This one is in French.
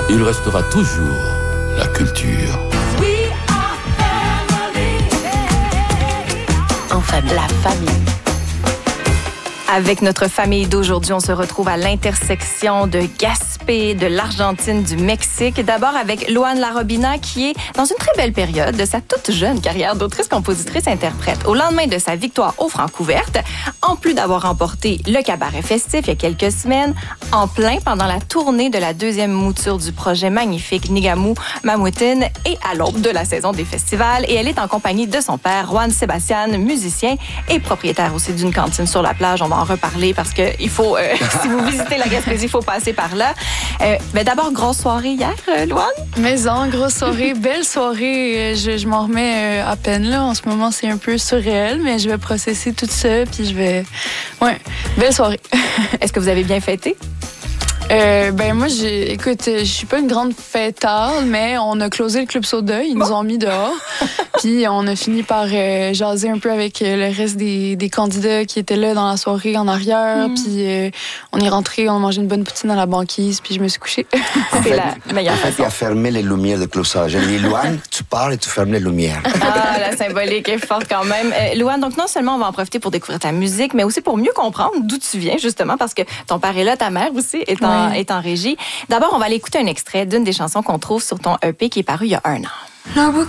il restera toujours la culture. En famille. La famille. Avec notre famille d'aujourd'hui, on se retrouve à l'intersection de Gaspé, de l'Argentine, du Mexique. D'abord avec Louane Larobina, qui est dans une très belle période de sa toute jeune carrière d'autrice, compositrice, interprète. Au lendemain de sa victoire aux Francouvertes, en plus d'avoir remporté le cabaret festif il y a quelques semaines, en plein pendant la tournée de la deuxième mouture du projet magnifique Nigamou Mamoutin et à l'aube de la saison des festivals. Et elle est en compagnie de son père, Juan Sébastien, musicien et propriétaire aussi d'une cantine sur la plage. On va en reparler parce que il faut, si vous visitez la Gaspésie, il faut passer par là. D'abord, grosse soirée hier, Louane? Maison, grosse soirée, belle soirée. Je m'en remets à peine là. En ce moment, c'est un peu surréel, mais je vais processer tout ça, puis je vais... Ouais, belle soirée. Est-ce que vous avez bien fêté? Moi, écoute, je suis pas une grande fêtarde, mais on a closé le club soda, ils nous ont mis dehors. Puis on a fini par jaser un peu avec le reste des candidats qui étaient là dans la soirée en arrière. Puis on est rentré, on a mangé une bonne poutine dans la banquise, puis je me suis couchée. C'est la meilleure façon. Il a fermé les lumières de club soda. J'ai dit, Louane, tu parles et tu fermes les lumières. Ah, la symbolique est forte quand même. Louane, donc non seulement on va en profiter pour découvrir ta musique, mais aussi pour mieux comprendre d'où tu viens, justement, parce que ton père est là, ta mère aussi est en régie. D'abord, on va aller écouter un extrait d'une des chansons qu'on trouve sur ton EP qui est paru il y a 1 an. Le bout